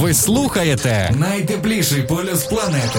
Ви слухаєте найтепліший полюс планети.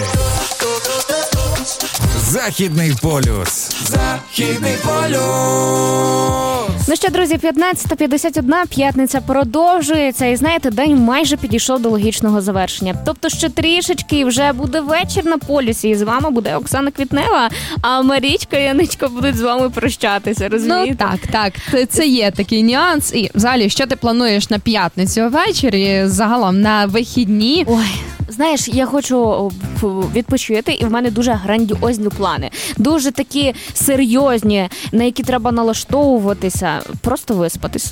Західний полюс. Західний полюс. Ну що, друзі, 15:51, п'ятниця продовжується. І знаєте, день майже підійшов до логічного завершення. Тобто ще трішечки і вже буде вечір на полюсі. І з вами буде Оксана Квітнева, а Марічка і Яничка будуть з вами прощатися, розумієте? Ну так. Це є такий нюанс. І взагалі, що ти плануєш на п'ятницю ввечері, загалом на вихідні? Ой, знаєш, я хочу відпочити, і в мене дуже грандіозні плани. Дуже такі серйозні, на які треба налаштовуватися. Просто виспатись.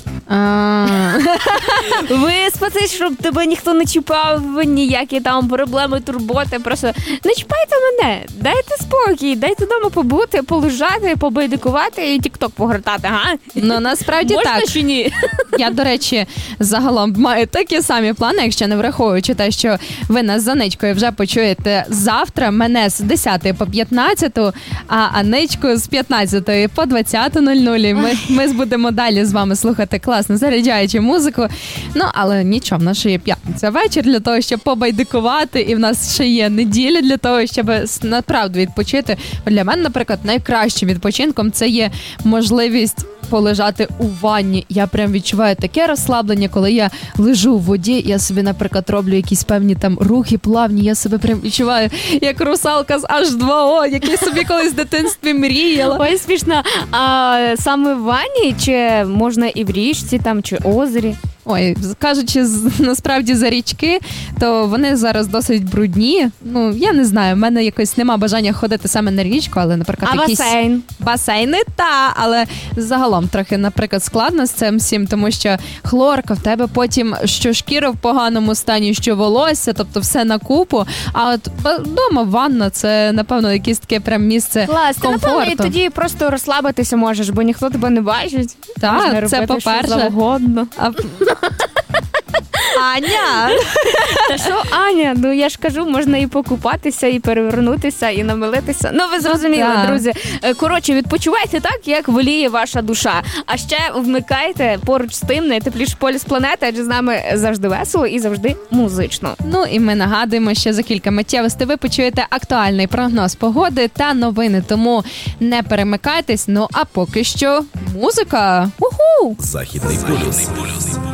Виспатись, щоб тебе ніхто не чіпав, ніякі там проблеми, турботи. Просто не чіпайте мене, дайте спокій, дайте вдома побути, полежати, побайдикувати і тік-ток погортати, га? Ну, насправді можна так. Можна чи ні? Я, до речі, загалом маю такі самі плани, якщо не враховуючи те, що ви нас з Аничкою вже почуєте завтра, мене з 10 по 15, а Аничку з 15 по 20:00. Ми будемо далі з вами слухати класно заряджаючу музику. Ну, але нічого, в нас ще є п'ятниця вечір для того, щоб побайдикувати, і в нас ще є неділя для того, щоб направду відпочити. Для мене, наприклад, найкращим відпочинком це є можливість полежати у ванні. Я прям відчуваю таке розслаблення, коли я лежу в воді, я собі, наприклад, роблю якісь певні там рухи плавні, я себе прям відчуваю як русалка з H2O, який собі колись в дитинстві мріяла. Ой, смішно. А саме в ванні, чи можна і в річці там, чи озері? Ой, кажучи насправді за річки, то вони зараз досить брудні. Ну, я не знаю, в мене якось нема бажання ходити саме на річку, але, наприклад, якісь... басейн? Басейни, але загалом трохи, наприклад, складно з цим всім, тому що хлорка в тебе потім, що шкіра в поганому стані, що волосся, тобто все на купу. А от вдома ванна, це, напевно, якесь таке прям місце комфорту. Напевно, і тоді просто розслабитися можеш, бо ніхто тебе не бачить. Так, це по-перше. Що завгодно. Аня! Та що, Аня? Ну я ж кажу, можна і покупатися, і перевернутися, і намилитися. Ну ви зрозуміли, друзі. Коротше, відпочивайте так, як воліє ваша душа. А ще вмикайте поруч з тим найтепліший полюс планети, адже з нами завжди весело і завжди музично. Ну і ми нагадуємо, що за кілька миттєвостей ви почуєте актуальний прогноз погоди та новини, тому не перемикайтесь. Ну а поки що музика. Уху! Західний полюс.